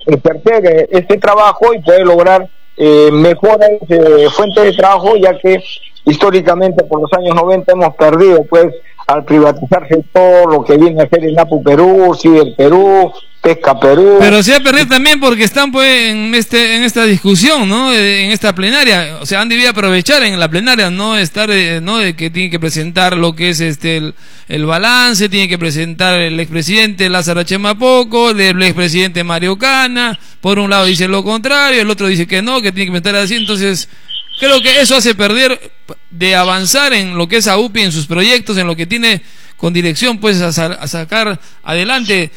ejercer este trabajo y poder lograr mejores fuentes de trabajo, ya que históricamente por los años 90 hemos perdido, pues, al privatizarse todo lo que viene a ser el Napu Perú, Ciber Perú, Pesca Perú. Pero se ha perdido también porque están, pues, en esta discusión, ¿no? En esta plenaria. O sea, han debido aprovechar en la plenaria, no estar, no de que tiene que presentar lo que es el balance, tiene que presentar el expresidente Lázaro Chemapoco, el expresidente Mario Cana. Por un lado dice lo contrario, el otro dice que no, que tiene que estar así. Entonces, creo que eso hace perder de avanzar en lo que es AUPI, en sus proyectos, en lo que tiene con dirección, pues, a sacar adelante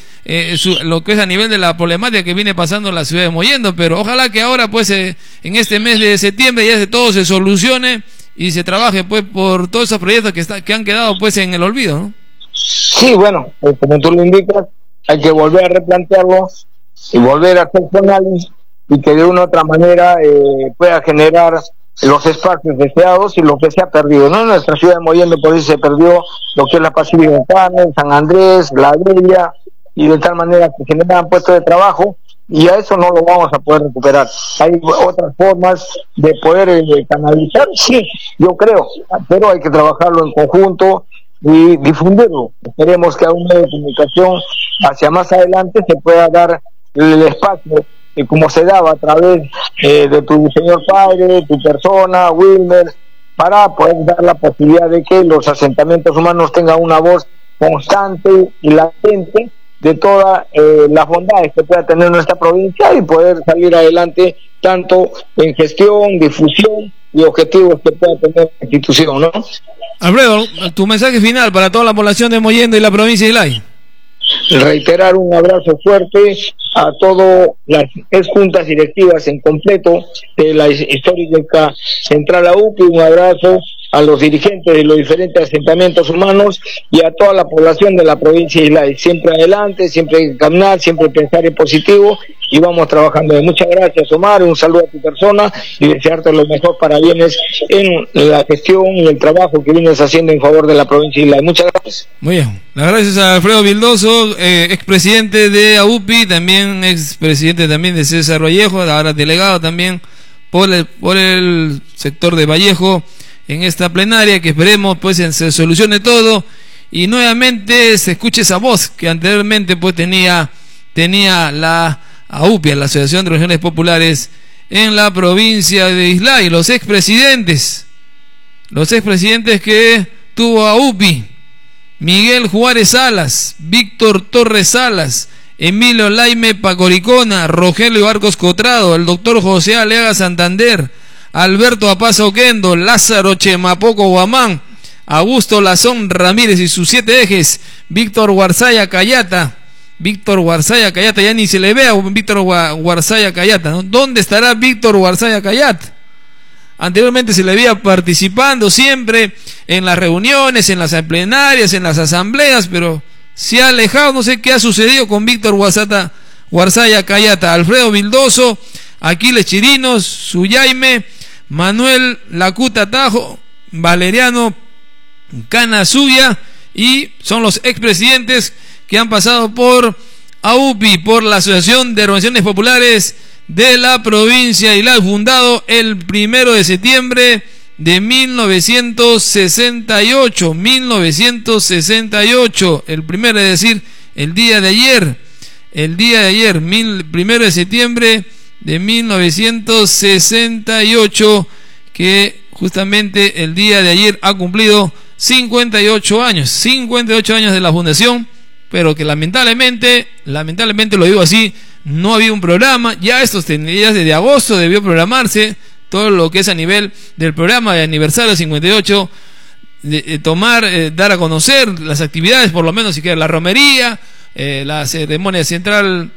lo que es a nivel de la problemática que viene pasando en la ciudad de Mollendo. Pero ojalá que ahora, pues, en este mes de septiembre ya todo se solucione y se trabaje, pues, por todos esos proyectos que han quedado, pues, en el olvido, ¿no? Sí, bueno, como tú lo indicas, hay que volver a replantearlos y volver a hacer su análisis y que de una u otra manera pueda generar los espacios deseados y lo que se ha perdido, ¿no? En nuestra ciudad de Mollendo, por eso se perdió lo que es la Pacífico de Carmen, San Andrés, La Bella, y de tal manera que generan puestos de trabajo, y a eso no lo vamos a poder recuperar. Hay otras formas de poder canalizar, sí, yo creo, pero hay que trabajarlo en conjunto y difundirlo. Esperemos que a un medio de comunicación hacia más adelante se pueda dar el espacio como se daba a través de tu señor padre, tu persona, Wilmer, para poder dar la posibilidad de que los asentamientos humanos tengan una voz constante y latente de todas las bondades que pueda tener nuestra provincia y poder salir adelante tanto en gestión, difusión y objetivos que pueda tener la institución, ¿no? Alfredo, tu mensaje final para toda la población de Mollendo y la provincia de Islay. Reiterar un abrazo fuerte a todas las juntas directivas en completo de la histórica Central AUPI, un abrazo a los dirigentes de los diferentes asentamientos humanos y a toda la población de la provincia de Islay. Siempre adelante, siempre hay que caminar, siempre pensar en positivo y vamos trabajando. Muchas gracias, Omar, un saludo a tu persona y desearte lo mejor para bienes en la gestión y el trabajo que vienes haciendo en favor de la provincia de Islay. Muchas gracias. Muy bien, las gracias a Alfredo Vildoso, expresidente de AUPI, también expresidente también de César Vallejo, ahora delegado también por el sector de Vallejo en esta plenaria, que esperemos, pues, se solucione todo y nuevamente se escuche esa voz que anteriormente, pues, tenía la AUPI, la Asociación de Regiones Populares en la provincia de Islay. Los expresidentes que tuvo AUPI: Miguel Juárez Salas, Víctor Torres Salas, Emilio Laime Pacoricona, Rogelio Arcos Cotrado, el doctor José Aleaga Santander, Alberto Apaza Oquendo, Lázaro Chemapoco Guamán, Augusto Lazón Ramírez y sus 7 ejes, Víctor Guarzaya Cayata, ya ni se le ve a Víctor Guarzaya Cayata, ¿no? ¿Dónde estará Víctor Guarzaya Cayata? Anteriormente se le veía participando siempre en las reuniones, en las plenarias, en las asambleas, pero se ha alejado. No sé qué ha sucedido con Víctor Guarzaya Cayata. Alfredo Vildoso, Aquiles Chirinos, Suyaime, Manuel Lacuta Tajo, Valeriano Cana Suya, y son los expresidentes que han pasado por AUPI, por la Asociación de Organizaciones Populares de la provincia de Islay, fundado el 1 de septiembre de 1968, el primero, es decir, el día de ayer, 1 de septiembre de 1968, que justamente el día de ayer ha cumplido 58 años de la fundación, pero que lamentablemente lo digo así, no había un programa. Ya desde agosto debió programarse todo lo que es a nivel del programa de aniversario 58, dar a conocer las actividades, por lo menos siquiera la romería, la ceremonia central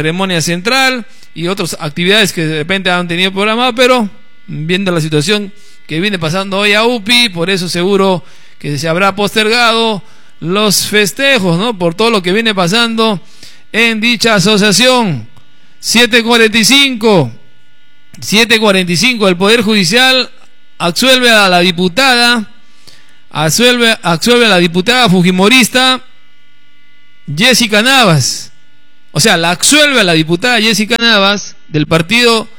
y otras actividades que de repente han tenido programado, pero viendo la situación que viene pasando hoy a UPI, por eso seguro que se habrá postergado los festejos, ¿no? Por todo lo que viene pasando en dicha asociación. 7:45, el Poder Judicial absuelve a la diputada fujimorista Jessica Navas O sea, la absuelve a la diputada Jessica Navas del partido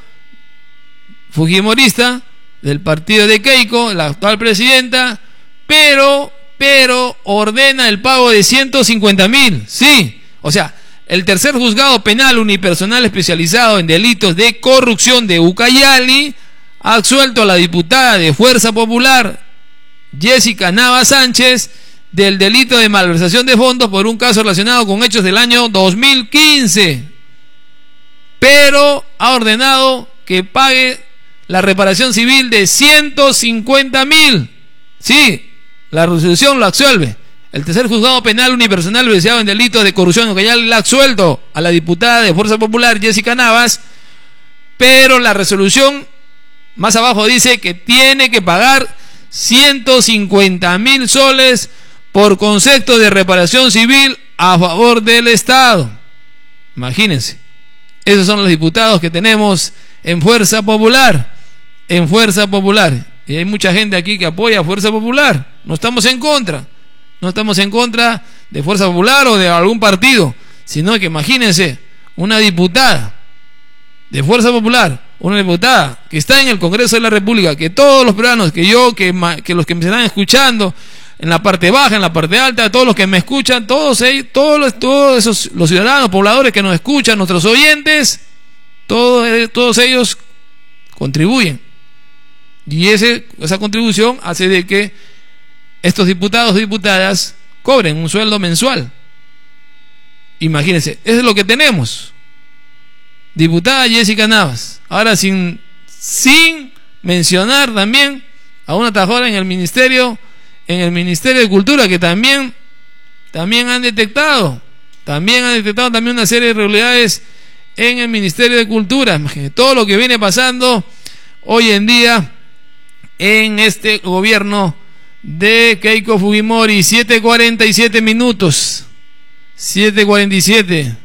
fujimorista, del partido de Keiko, la actual presidenta, pero ordena el pago de 150.000, sí, o sea, el tercer juzgado penal unipersonal especializado en delitos de corrupción de Ucayali ha absuelto a la diputada de Fuerza Popular Jessica Navas Sánchez del delito de malversación de fondos por un caso relacionado con hechos del año 2015, pero ha ordenado que pague la reparación civil de 150.000, sí. La resolución lo absuelve. El tercer juzgado penal unipersonal especializado en delitos de corrupción que ya le ha absuelto a la diputada de Fuerza Popular Jessica Navas, pero la resolución más abajo dice que tiene que pagar 150.000 soles por concepto de reparación civil a favor del Estado. Imagínense, esos son los diputados que tenemos en Fuerza Popular. En Fuerza Popular. Y hay mucha gente aquí que apoya a Fuerza Popular. No estamos en contra. No estamos en contra de Fuerza Popular o de algún partido. Sino que imagínense, una diputada de Fuerza Popular, una diputada que está en el Congreso de la República, que todos los peruanos, que los que me están escuchando, en la parte baja, en la parte alta, todos los que me escuchan, todos esos, los ciudadanos, pobladores que nos escuchan, nuestros oyentes, todos ellos contribuyen. Y esa contribución hace de que estos diputados y diputadas cobren un sueldo mensual. Imagínense, eso es lo que tenemos. Diputada Jessica Navas. Ahora sin mencionar también a una trabajadora en el Ministerio de Cultura que también han detectado también una serie de irregularidades en el Ministerio de Cultura. Imagínense todo lo que viene pasando hoy en día en este gobierno de Keiko Fujimori. 7:47 minutos. 7:47.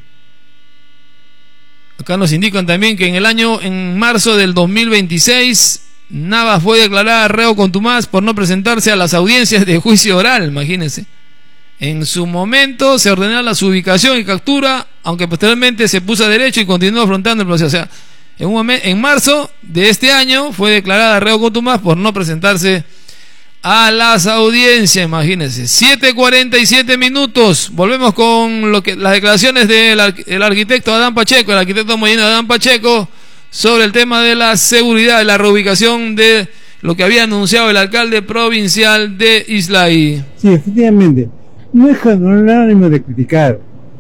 Acá nos indican también que en marzo del 2026, Navas fue declarada reo contumaz por no presentarse a las audiencias de juicio oral. Imagínense. En su momento se ordenó su ubicación y captura, aunque posteriormente se puso a derecho y continuó afrontando el proceso. O sea, en marzo de este año fue declarada reo contumaz por no presentarse a las audiencias. Imagínense. 7:47 minutos. Volvemos con las declaraciones del arquitecto Adán Pacheco, el arquitecto molino Adán Pacheco, sobre el tema de la seguridad, de la reubicación de lo que había anunciado el alcalde provincial de Islay. Sí, efectivamente. No es con el ánimo de criticar.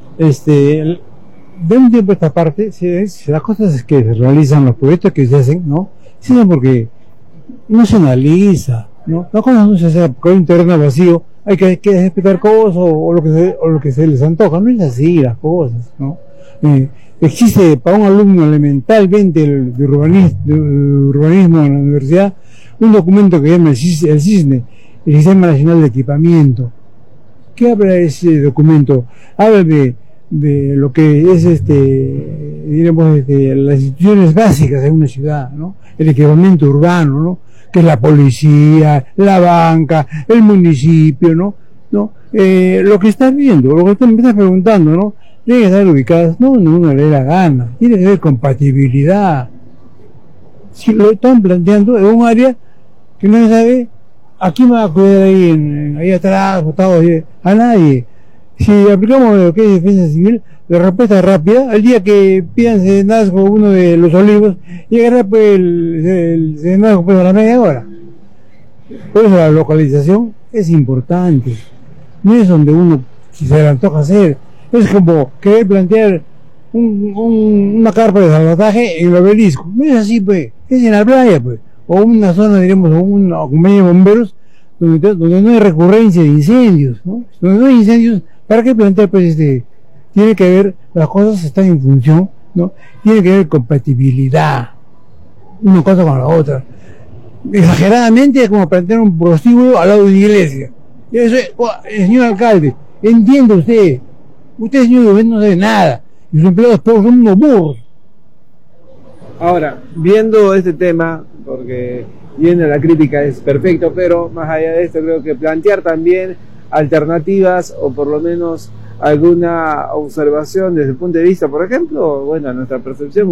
De un tiempo a esta parte, las cosas que se realizan, los proyectos que se hacen, ¿no? Se hacen porque no se analiza, ¿no? Las cosas no se hacen porque hay un terreno vacío, hay que respetar cosas o lo que se les antoja. No es así las cosas, ¿no? Existe para un alumno elementalmente de urbanismo en la universidad un documento que se llama el CISNE, el Sistema Nacional de Equipamiento. ¿Qué habla ese documento? Habla de lo que es las instituciones básicas de una ciudad, ¿no? El equipamiento urbano, ¿no? Que es la policía, la banca, el municipio, ¿no? Lo que estás viendo, lo que me estás preguntando, ¿no? Tiene que estar ubicadas, no donde uno le dé la gana, tiene que haber compatibilidad. Si lo están planteando en un área que no se sabe a quién va a cuidar ahí atrás, botado a nadie. Si aplicamos lo que es defensa civil, la respuesta es rápida. El día que pidan senazgo uno de los olivos, llegará pues el senazgo pues a la media hora. Por eso la localización es importante. No es donde uno se le antoja hacer. Es como querer plantear una carpa de salvataje en el Obelisco. No es así, pues. Es en la playa, pues. O una zona, diremos, o una compañía de bomberos donde no hay recurrencia de incendios, ¿no? Donde no hay incendios, ¿para qué plantear, pues, tiene que haber, las cosas están en función, ¿no? Tiene que haber compatibilidad, una cosa con la otra. Exageradamente es como plantear un prostíbulo al lado de una iglesia. Eso es, señor alcalde, entiende usted, señor gobierno, no sabe nada, y sus empleados todos son unos burros. Ahora, viendo este tema, porque viendo la crítica es perfecto, pero más allá de esto creo que plantear también alternativas o por lo menos alguna observación desde el punto de vista, por ejemplo, bueno, nuestra percepción